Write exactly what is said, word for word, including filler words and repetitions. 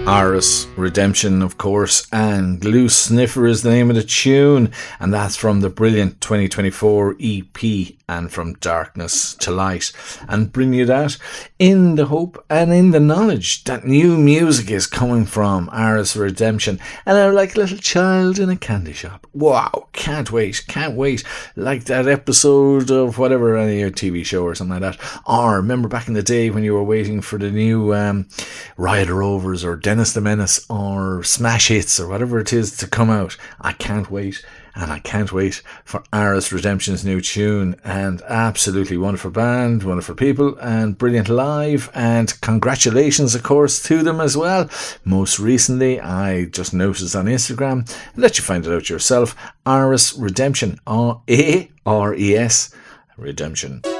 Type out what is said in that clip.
Aris Redemption, of course, and Glue Sniffer is the name of the tune, and that's from the brilliant twenty twenty-four E P and From Darkness to Light. And bring you that in the hope and in the knowledge that new music is coming from Aris Redemption, and they're like a little child in a candy shop. Wow, can't wait, can't wait. Like that episode of whatever, any T V show or something like that. Or remember back in the day when you were waiting for the new um, Rider Rovers or Dennis the Menace or Smash Hits or whatever it is to come out. I can't wait, and I can't wait for Aris Redemption's new tune. And absolutely wonderful band, wonderful people, and brilliant live, and congratulations of course to them as well. Most recently, I just noticed on Instagram, let you find it out yourself, Aris Redemption, A R E S Redemption.